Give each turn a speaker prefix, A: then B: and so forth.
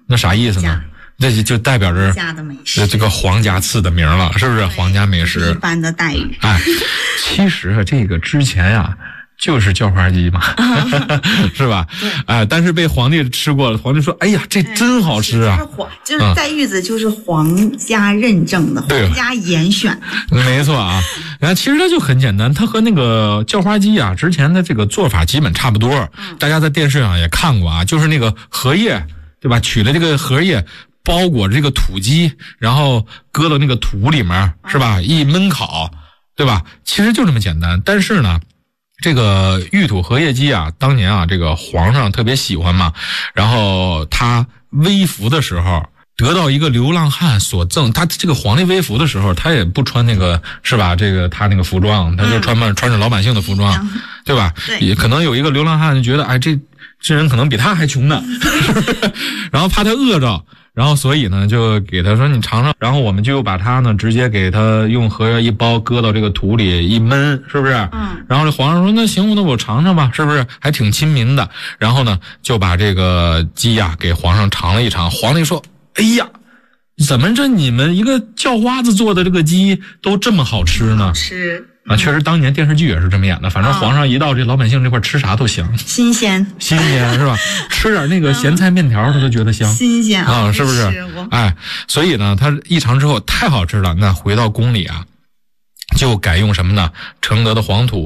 A: 那啥意思呢？这就代表着这个皇家赐的名了，是不是？皇家美食，
B: 一般的待遇。
A: 哎，其实这个之前呀，就是叫花鸡嘛，是吧？哎，但是被皇帝吃过了，皇帝说：“哎呀，这真好吃啊！”
B: 就是带玉子，就是皇家认证的，皇家严选。
A: 没错啊，其实它就很简单，它和那个叫花鸡啊之前的这个做法基本差不多。大家在电视上也看过啊，就是那个荷叶，对吧？取了这个荷叶，包裹着这个土鸡，然后搁到那个土里面，是吧？一焖烤，对吧？其实就这么简单。但是呢，这个玉土荷叶鸡啊，当年啊，这个皇上特别喜欢嘛，然后他微服的时候，得到一个流浪汉所赠，他这个皇帝微服的时候，他也不穿那个，是吧？这个他那个服装，他就穿着老百姓的服装，对吧？也可能有一个流浪汉就觉得，哎，这人可能比他还穷呢，然后怕他饿着。然后所以呢，就给他说你尝尝，然后我们就把它呢直接给他用荷叶一包，搁到这个土里一焖，是不是？然后这皇上说那行，那我尝尝吧，是不是？还挺亲民的。然后呢，就把这个鸡呀给皇上尝了一尝。皇帝说：“哎呀，怎么这你们一个叫花子做的这个鸡都这么好吃呢？”确实当年电视剧也是这么演的，反正皇上一到这老百姓这块吃啥都香，
B: 新鲜
A: 是吧？吃点那个咸菜面条他都觉得香，
B: 新鲜
A: 啊，是不是？哎，所以呢他一尝之后太好吃了，那回到宫里啊就改用什么呢？承德的黄土